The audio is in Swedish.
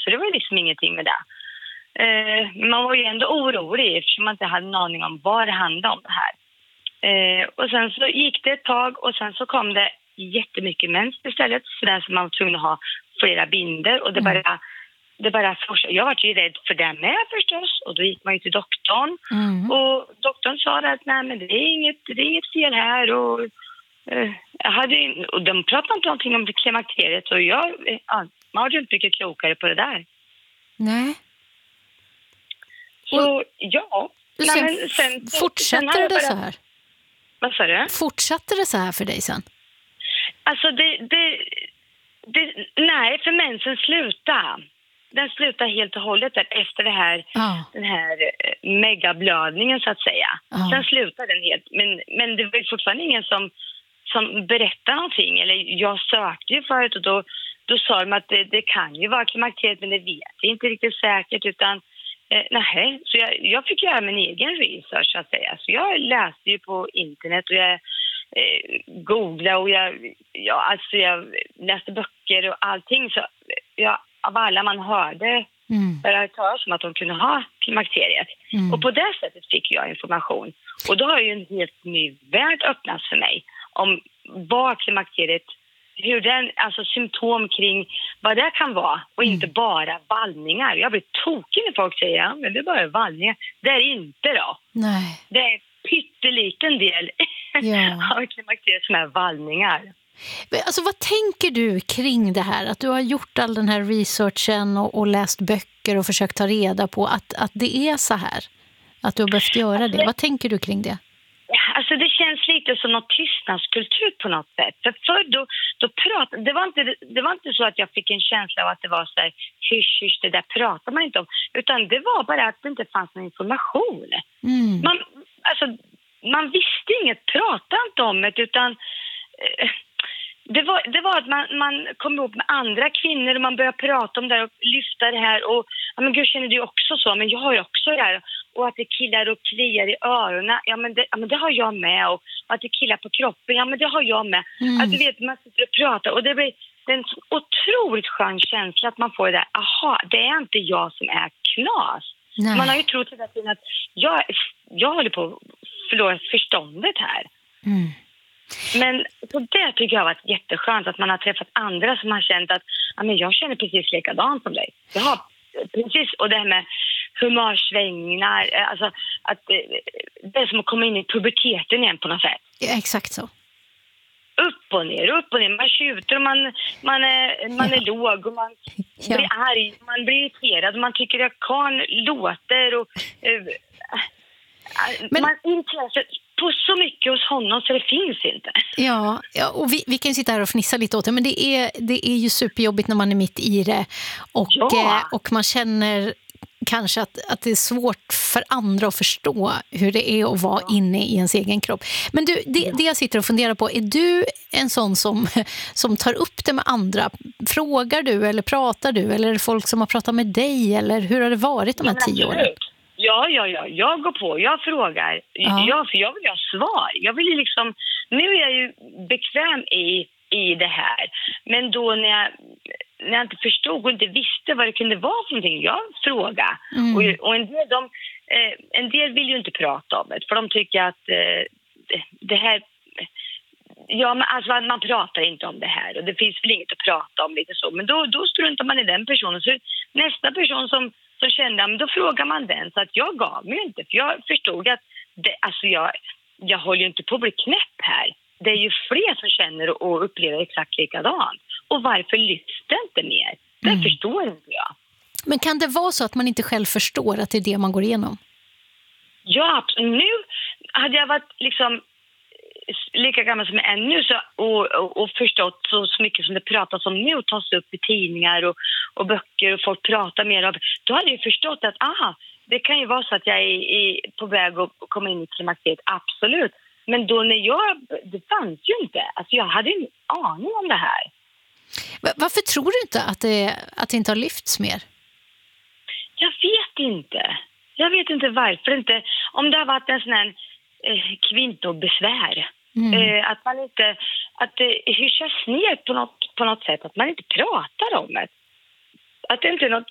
så det var liksom ingenting med det. Man var ju ändå orolig eftersom man inte hade en aning om vad det handlade om det här. Och sen så gick det ett tag och sen så kom det jättemycket mens istället, så där som man var tvungen att ha flera binder och det bara fortsatte. Jag var ju rädd för det med förstås och då gick man ju till doktorn och doktorn sa att nej men det är inget fel här och och de pratade inte någonting om klimakteriet och man var ju inte mycket klokare på det där. Nej. Så ja. Sen fortsatte det så här? Vad sa du? Fortsatte det så här för dig sen? Alltså nej, för mensen slutade. Den slutade helt och hållet efter det här, den här megablödningen så att säga. Sen slutade den helt. Men det var fortfarande ingen som berättade någonting. Eller jag sökte ju förut och då sa de att det kan ju vara klimakteriet men det vet jag inte riktigt säkert utan nej. Så jag fick göra min egen research så att säga. Så jag läste ju på internet och jag googlade och jag läste böcker och allting så av alla man hörde började talas om att de kunde ha klimakteriet. Och på det sättet fick jag information. Och då har ju en helt ny värld öppnats för mig om vad klimakteriet, hur den, alltså symptom kring vad det kan vara och inte bara vallningar. Jag blir tokig när folk säger men det är bara vallningar. Det är inte då. Nej. Det är en pytteliten del av klimakteriet som är vallningar. Alltså vad tänker du kring det här? Att du har gjort all den här researchen och läst böcker och försökt ta reda på att det är så här. Att du har behövt göra det. Vad tänker du kring det? Alltså det känns lite som något tystnadskultur på något sätt. För då pratade, det var inte så att jag fick en känsla av att det var så här hysch, det där pratar man inte om. Utan det var bara att det inte fanns någon information. Man visste inget, pratade inte om det utan det var att man kom ihop med andra kvinnor och man började prata om det och lyfta det här och men gud känner du också så, men jag har ju också det här och att det killar och kliar i öronen, men det har jag med och att det killar på kroppen, men det har jag med. Att du vet, man sitter och pratar och det blir en otroligt skön känsla att man får det där, det är inte jag som är knas. Nej. Man har ju trott hela tiden att jag håller på att förlora förståndet här. Men så det tycker jag har varit jätteskönt att man har träffat andra som har känt att men jag känner precis likadant som dig. Jag har precis, och det här med humörsvängningar, alltså att det är som att komma in i puberteten igen på något sätt. Ja, exakt så. Upp och ner, man tjuter och man är låg och man blir arg, man blir irriterad och man tycker att kan låter och man intresserar på så mycket hos honom så det finns inte. Ja och vi kan ju sitta här och fnissa lite åt det, men det är ju superjobbigt när man är mitt i det och man känner kanske att det är svårt för andra att förstå hur det är att vara inne i ens egen kropp. Men du, det jag sitter och funderar på, är du en sån som tar upp det med andra? Frågar du eller pratar du? Eller är det folk som har pratat med dig? Eller hur har det varit de här 10 åren? Ja, jag går på, jag frågar. För jag vill ha svar. Jag vill ju liksom, nu är jag ju bekväm i det här. Men då när jag inte förstod och inte visste vad det kunde vara för någonting, jag frågade. Och en del vill ju inte prata om det, för de tycker att det här... Ja, men alltså man pratar inte om det här och det finns väl inget att prata om lite så. Men då struntar man i den personen. Så nästa person som kände, men då frågar man den. Så att jag gav mig inte, för jag förstod att jag håller ju inte på att bli knäpp här. Det är ju fler som känner och upplever exakt likadant. Och varför lyfts det inte mer? Det förstår inte jag. Men kan det vara så att man inte själv förstår att det är det man går igenom? Ja, nu hade jag varit liksom lika gammal som jag är nu och förstått så mycket som det pratas om nu och tas upp i tidningar och böcker och folk pratar mer av, då hade jag förstått att det kan ju vara så att jag är på väg att komma in i klimakteriet, absolut. Men då det fanns ju inte. Alltså jag hade ingen aning om det här. Varför tror du inte att det inte har lyfts mer? Jag vet inte varför inte. Om det har varit en sån här kvinnobesvär. Att man inte, att det hyschas ner på något sätt, att man inte pratar om det. Att det inte är något